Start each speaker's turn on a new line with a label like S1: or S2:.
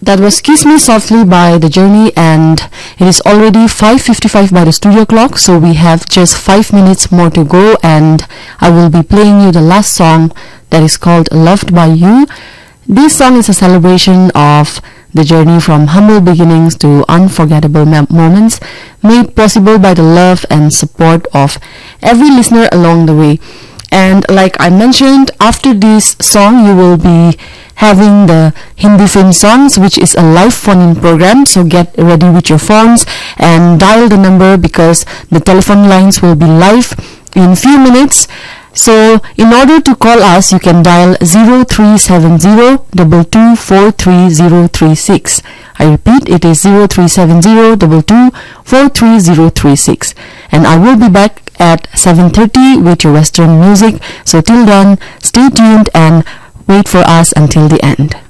S1: That was Kiss Me Softly by The Journey, and it is already 5:55 by the studio clock, so we have just 5 minutes more to go, and I will be playing you the last song that is called Loved by You. This song is a celebration of the journey from humble beginnings to unforgettable moments, made possible by the love and support of every listener along the way. And like I mentioned, after this song you will be having the Hindi film songs, which is a live phone-in program, so get ready with your phones and dial the number because the telephone lines will be live in few minutes. So in order to call us, you can dial 0370-2243-036. I repeat, it is 0370-2243-036. And I will be back at 7:30 with your Western music. So till then, stay tuned and wait for us until the end.